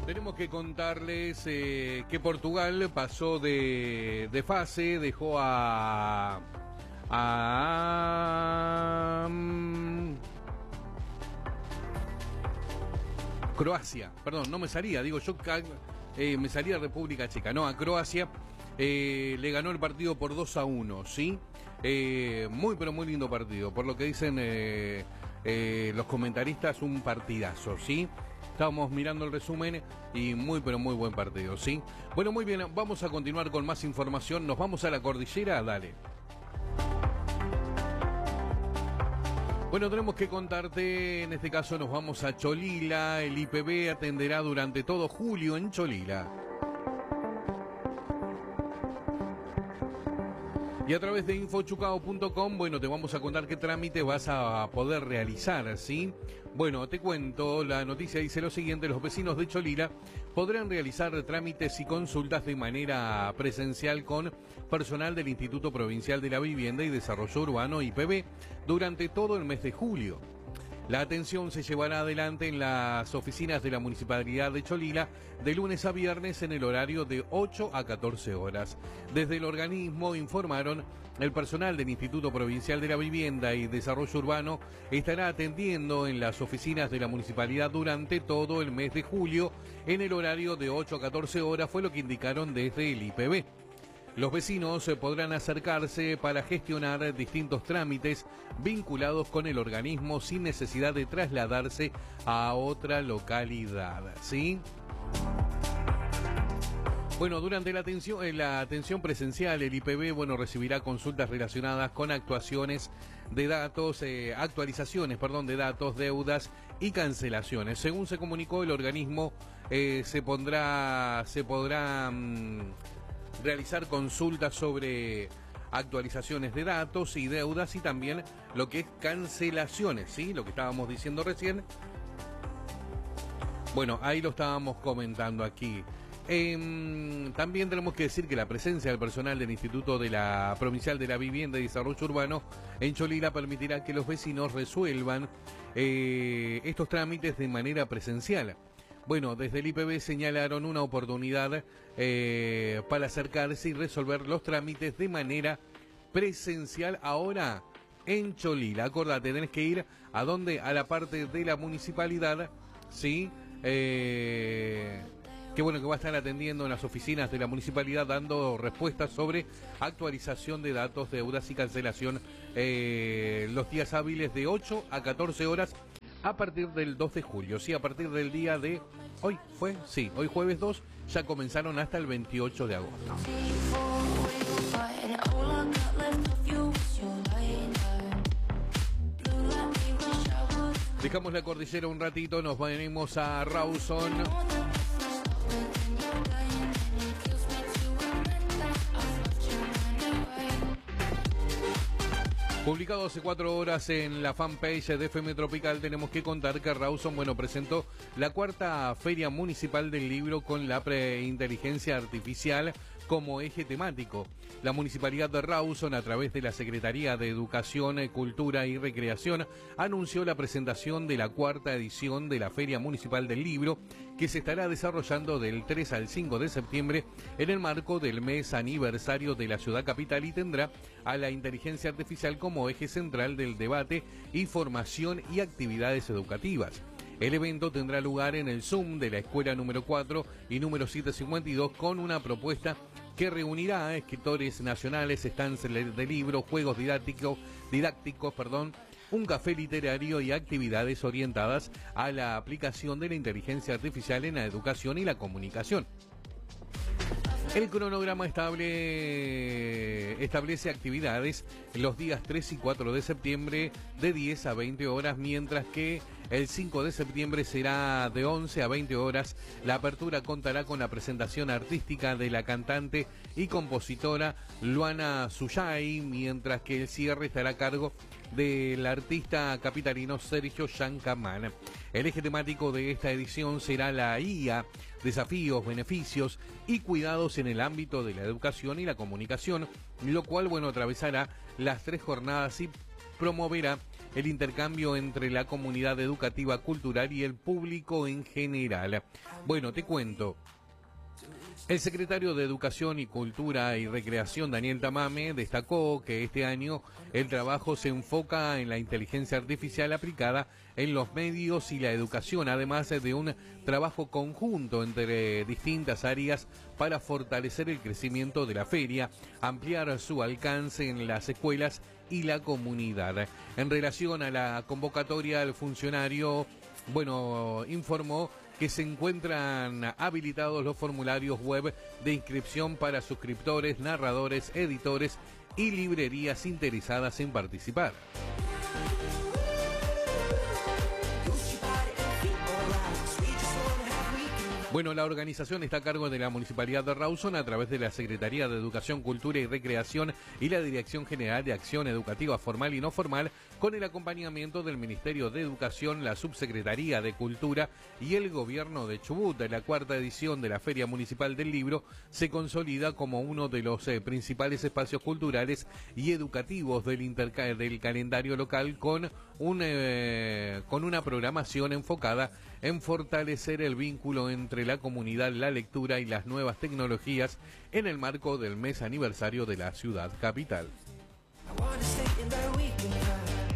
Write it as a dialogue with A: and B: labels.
A: Tenemos que contarles que Portugal pasó de fase, dejó a Croacia, perdón, no me salía, digo yo, me salía República Checa, no, a Croacia, le ganó el partido por 2-1, ¿sí? Muy pero muy lindo partido, por lo que dicen los comentaristas, un partidazo, ¿sí? Estábamos mirando el resumen y muy pero muy buen partido, ¿sí? Bueno, muy bien, vamos a continuar con más información, nos vamos a la cordillera, dale. Bueno, tenemos que contarte, en este caso nos vamos a Cholila, el IPB atenderá durante todo julio en Cholila. Y a través de infochucao.com, bueno, te vamos a contar qué trámite vas a poder realizar, ¿sí? Bueno, te cuento, la noticia dice lo siguiente: los vecinos de Cholila podrán realizar trámites y consultas de manera presencial con personal del Instituto Provincial de la Vivienda y Desarrollo Urbano, IPB, durante todo el mes de julio. La atención se llevará adelante en las oficinas de la Municipalidad de Cholila de lunes a viernes en el horario de 8 a 14 horas. Desde el organismo informaron, el personal del Instituto Provincial de la Vivienda y Desarrollo Urbano estará atendiendo en las oficinas de la Municipalidad durante todo el mes de julio en el horario de 8 a 14 horas, fue lo que indicaron desde el IPB. Los vecinos podrán acercarse para gestionar distintos trámites vinculados con el organismo sin necesidad de trasladarse a otra localidad, ¿sí? Bueno, durante la atención presencial, el IPB, recibirá consultas relacionadas con actualizaciones de datos, deudas y cancelaciones. Según se comunicó, el organismo se podrá realizar consultas sobre actualizaciones de datos y deudas y también lo que es cancelaciones, ¿sí? Lo que estábamos diciendo recién. Bueno, ahí lo estábamos comentando aquí. También tenemos que decir que la presencia del personal del Instituto de la Provincial de la Vivienda y Desarrollo Urbano en Cholila permitirá que los vecinos resuelvan estos trámites de manera presencial. Bueno, desde el IPB señalaron una oportunidad para acercarse y resolver los trámites de manera presencial ahora en Cholila. Acordate, tenés que ir a la parte de la municipalidad, ¿sí? Que va a estar atendiendo en las oficinas de la municipalidad dando respuestas sobre actualización de datos, deudas y cancelación los días hábiles de 8 a 14 horas. A partir del 2 de julio, sí, a partir del día de hoy jueves 2, ya comenzaron hasta el 28 de agosto. Dejamos la cordillera un ratito, nos venimos a Rawson. Publicado hace 4 horas en la fanpage de FM Tropical, tenemos que contar que Rawson, presentó la 4ª Feria Municipal del Libro con la Inteligencia Artificial como eje temático. La Municipalidad de Rawson, a través de la Secretaría de Educación, Cultura y Recreación, anunció la presentación de la 4ª edición de la Feria Municipal del Libro, que se estará desarrollando del 3 al 5 de septiembre en el marco del mes aniversario de la ciudad capital y tendrá a la inteligencia artificial como eje central del debate y formación y actividades educativas. El evento tendrá lugar en el Zoom de la Escuela número 4 y número 752 con una propuesta que reunirá a escritores nacionales, stands de libros, juegos didácticos, un café literario y actividades orientadas a la aplicación de la inteligencia artificial en la educación y la comunicación. El cronograma establece actividades los días 3 y 4 de septiembre de 10 a 20 horas, mientras que el 5 de septiembre será de 11 a 20 horas. La apertura contará con la presentación artística de la cantante y compositora Luana Suyay, mientras que el cierre estará a cargo del artista capitalino Sergio Yancamán. El eje temático de esta edición será la IA, desafíos, beneficios y cuidados en el ámbito de la educación y la comunicación, lo cual, atravesará las 3 jornadas y promoverá el intercambio entre la comunidad educativa, cultural y el público en general. Bueno, te cuento. El secretario de Educación y Cultura y Recreación, Daniel Tamame, destacó que este año el trabajo se enfoca en la inteligencia artificial aplicada en los medios y la educación, además de un trabajo conjunto entre distintas áreas para fortalecer el crecimiento de la feria, ampliar su alcance en las escuelas y la comunidad. En relación a la convocatoria, el funcionario, informó que se encuentran habilitados los formularios web de inscripción para suscriptores, narradores, editores y librerías interesadas en participar. Bueno, la organización está a cargo de la Municipalidad de Rawson a través de la Secretaría de Educación, Cultura y Recreación y la Dirección General de Acción Educativa Formal y No Formal, con el acompañamiento del Ministerio de Educación, la Subsecretaría de Cultura y el Gobierno de Chubut. La cuarta edición de la Feria Municipal del Libro se consolida como uno de los principales espacios culturales y educativos del calendario local, con una programación enfocada en fortalecer el vínculo entre la comunidad, la lectura y las nuevas tecnologías en el marco del mes aniversario de la ciudad capital.